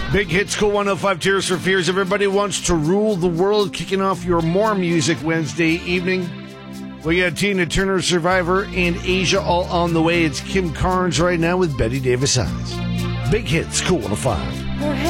Big Hits, Cool 105, Tears for Fears. Everybody wants to rule the world, kicking off your More Music Wednesday evening. We got Tina Turner, Survivor, and Asia all on the way. It's Kim Carnes right now with Betty Davis Eyes. Big Hits, Cool 105.